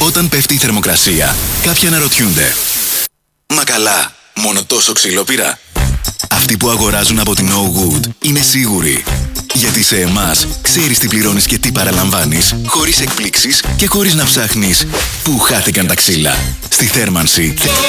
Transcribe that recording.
Όταν πέφτει η θερμοκρασία, κάποιοι αναρωτιούνται. Μα καλά, μόνο τόσο ξύλο πήρα? Αυτοί που αγοράζουν από την No Good είναι σίγουροι. Γιατί σε εμάς ξέρεις τι πληρώνεις και τι παραλαμβάνεις, χωρίς εκπλήξεις και χωρίς να ψάχνεις πού χάθηκαν τα ξύλα. Στη θέρμανση